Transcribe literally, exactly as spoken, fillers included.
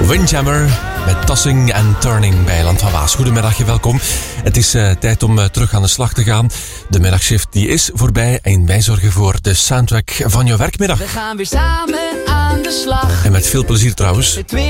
Windjammer met Tossing and Turning bij Land van Waas. Goedemiddag, welkom. Het is uh, tijd om uh, terug aan de slag te gaan. De middagshift die is voorbij en wij zorgen voor de soundtrack van jouw werkmiddag. We gaan weer samen aan de slag. En met veel plezier trouwens.